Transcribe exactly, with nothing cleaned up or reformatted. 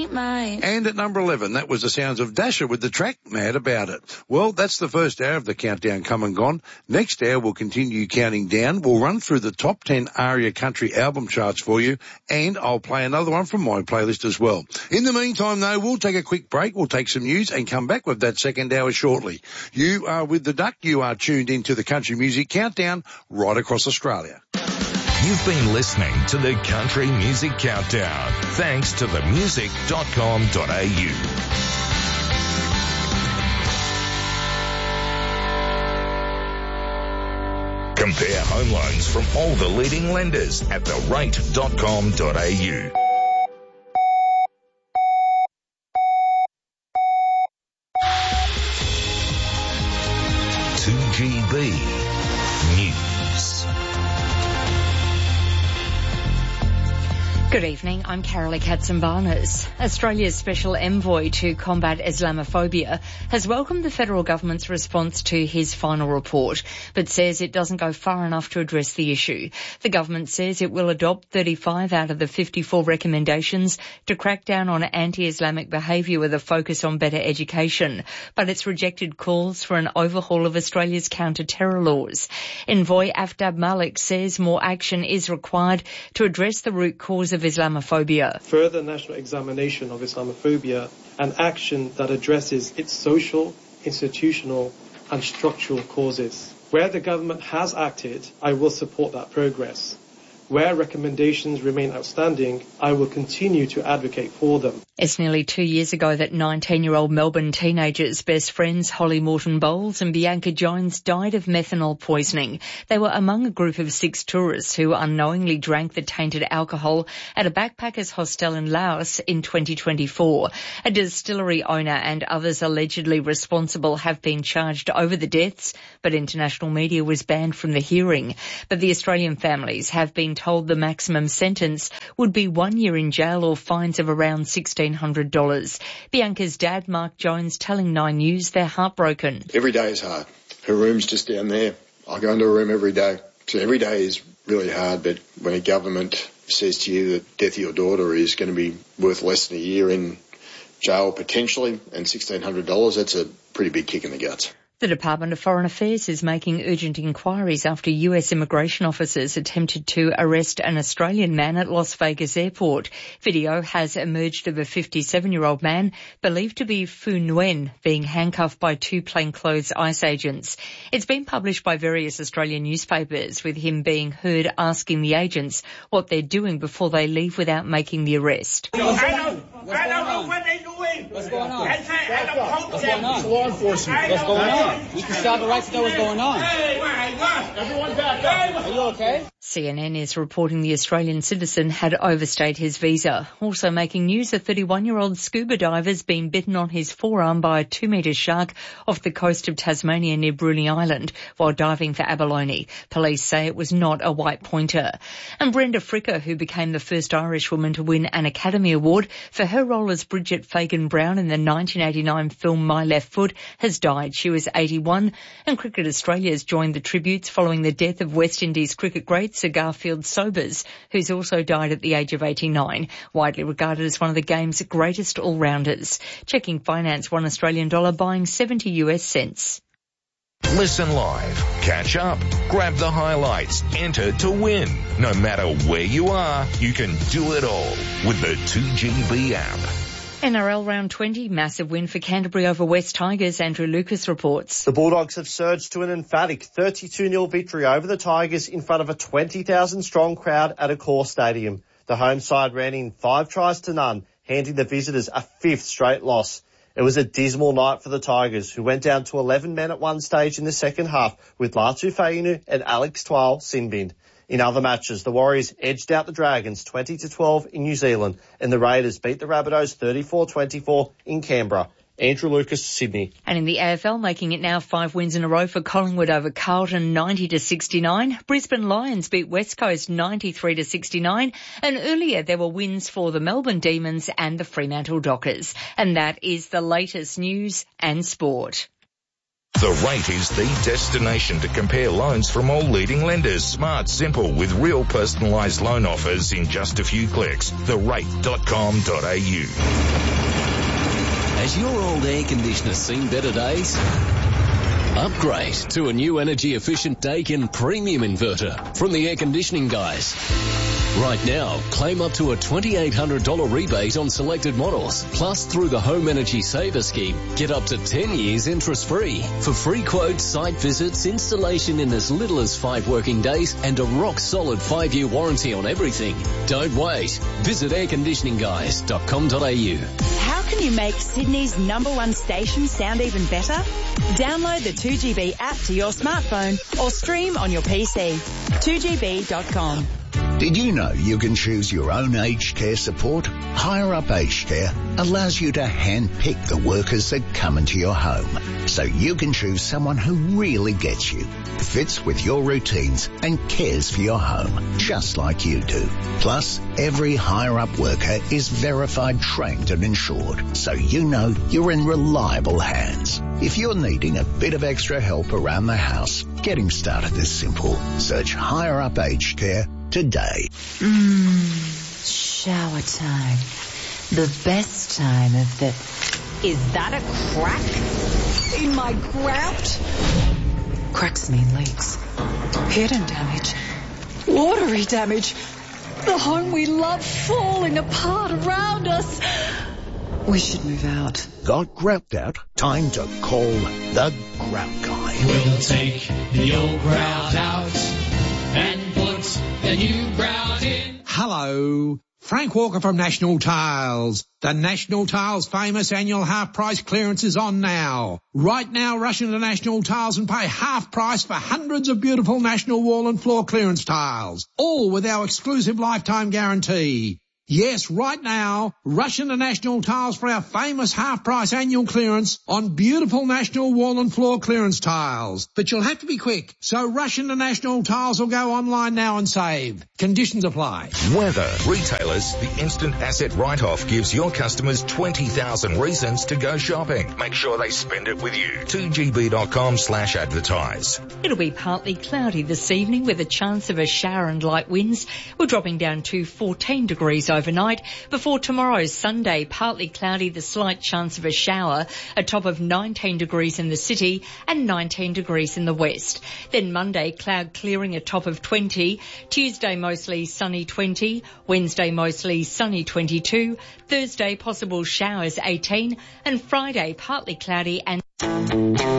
ain't mine. And at number eleven, that was the sounds of Dasher with the track Mad About It. Well, that's the first hour of the countdown come and gone. Next hour, we'll continue counting down. We'll run through the top ten ARIA country album charts for you, and I'll play another one from my playlist as well. In the meantime, though, we'll take a quick break. We'll take some news and come back with that second hour shortly. You are with the Duck. You are tuned into the Country Music Countdown right across Australia. You've been listening to the Country Music Countdown, thanks to the music dot com dot a u. Compare home loans from all the leading lenders at the rate dot com dot a u. two G B News. Good evening, I'm Carolee Katsimbarnes. Australia's special envoy to combat Islamophobia has welcomed the federal government's response to his final report, but says it doesn't go far enough to address the issue. The government says it will adopt thirty-five out of the fifty-four recommendations to crack down on anti-Islamic behaviour with a focus on better education, but it's rejected calls for an overhaul of Australia's counter-terror laws. Envoy Aftab Malik says more action is required to address the root cause of Islamophobia. Further national examination of Islamophobia and action that addresses its social, institutional and structural causes. Where the government has acted, I will support that progress. Where recommendations remain outstanding, I will continue to advocate for them. It's nearly two years ago that nineteen-year-old Melbourne teenagers, best friends Holly Morton-Bowles and Bianca Jones, died of methanol poisoning. They were among a group of six tourists who unknowingly drank the tainted alcohol at a backpackers hostel in Laos in twenty twenty-four. A distillery owner and others allegedly responsible have been charged over the deaths, but international media was banned from the hearing. But the Australian families have been told the maximum sentence would be one year in jail or fines of around sixteen hundred dollars. Bianca's dad, Mark Jones, telling Nine News they're heartbroken. Every day is hard. Her room's just down there. I go into her room every day. So every day is really hard, but when a government says to you that death of your daughter is going to be worth less than a year in jail potentially and sixteen hundred dollars, that's a pretty big kick in the guts. The Department of Foreign Affairs is making urgent inquiries after U S immigration officers attempted to arrest an Australian man at Las Vegas airport. Video has emerged of a fifty-seven-year-old man believed to be Phu Nguyen being handcuffed by two plainclothes ICE agents. It's been published by various Australian newspapers, with him being heard asking the agents what they're doing before they leave without making the arrest. I don't, I don't know what they're doing. What's going on? I say, I don't hope what's going on? It's law enforcement. What's going on? You can stop it right to know what's going on. Everyone back up. Are you okay? C N N is reporting the Australian citizen had overstayed his visa. Also making news, a thirty-one-year-old scuba diver's been bitten on his forearm by a two-metre shark off the coast of Tasmania near Bruny Island while diving for abalone. Police say it was not a white pointer. And Brenda Fricker, who became the first Irish woman to win an Academy Award for her role as Bridget Fagan-Brown in the nineteen eighty-nine film My Left Foot, has died. She was eighty-one, and Cricket Australia has joined the tributes following the death of West Indies cricket great Sir Garfield Sobers, who's also died at the age of eighty-nine, widely regarded as one of the game's greatest all-rounders. Checking finance, one Australian dollar buying seventy U S cents. Listen live, catch up, grab the highlights, enter to win. No matter where you are, you can do it all with the two G B app. N R L round twenty, massive win for Canterbury over West Tigers. Andrew Lucas reports. The Bulldogs have surged to an emphatic thirty-two nil victory over the Tigers in front of a twenty thousand strong crowd at Accor Stadium. The home side ran in five tries to none, handing the visitors a fifth straight loss. It was a dismal night for the Tigers, who went down to eleven men at one stage in the second half with Latu Fainu and Alex Twal Sinbind. In other matches, the Warriors edged out the Dragons twenty to twelve in New Zealand, and the Raiders beat the Rabbitohs thirty-four twenty-four in Canberra. Andrew Lucas, Sydney. And in the A F L, making it now five wins in a row for Collingwood over Carlton, ninety to sixty-nine. Brisbane Lions beat West Coast ninety-three to sixty-nine. And earlier there were wins for the Melbourne Demons and the Fremantle Dockers. And that is the latest news and sport. The Rate is the destination to compare loans from all leading lenders. Smart, simple, with real personalised loan offers in just a few clicks. the rate dot com dot a u. Has your old air conditioner seen better days? Upgrade to a new energy-efficient Daikin premium inverter from the Air Conditioning Guys. Right now, claim up to a two thousand eight hundred dollars rebate on selected models. Plus, through the Home Energy Saver Scheme, get up to ten years interest-free. For free quotes, site visits, installation in as little as five working days, and a rock-solid five-year warranty on everything. Don't wait. Visit air conditioning guys dot com dot a u. How can you make Sydney's number one station sound even better? Download the two G B app to your smartphone or stream on your P C. two G B dot com. Did you know you can choose your own aged care support? Higher Up Aged Care allows you to hand-pick the workers that come into your home, so you can choose someone who really gets you, fits with your routines and cares for your home, just like you do. Plus, every Higher Up worker is verified, trained and insured, so you know you're in reliable hands. If you're needing a bit of extra help around the house, getting started is simple. Search Higher Up Aged Care today. Mmm, shower time. The best time of the... Is that a crack in my grout? Cracks mean leaks. Hidden damage. Watery damage. The home we love falling apart around us. We should move out. Got grout out? Time to call the Grout Guy. We'll take the old grout out and put the new grout in. Hello. Frank Walker from National Tiles. The National Tiles famous annual half price clearance is on now. Right now, rush into National Tiles and pay half price for hundreds of beautiful National wall and floor clearance tiles, all with our exclusive lifetime guarantee. Yes, right now, rush into National Tiles for our famous half-price annual clearance on beautiful National wall and floor clearance tiles. But you'll have to be quick, so rush into National Tiles or go online now and save. Conditions apply. Weather. Retailers, the instant asset write-off gives your customers twenty thousand reasons to go shopping. Make sure they spend it with you. two G B dot com slash advertise. It'll be partly cloudy this evening with a chance of a shower and light winds. We're dropping down to fourteen degrees overnight. Before tomorrow's Sunday, partly cloudy, the slight chance of a shower, a top of nineteen degrees in the city and nineteen degrees in the west. Then Monday, cloud clearing, a top of twenty. Tuesday, mostly sunny, twenty. Wednesday, mostly sunny, twenty-two. Thursday, possible showers, eighteen. And Friday, partly cloudy and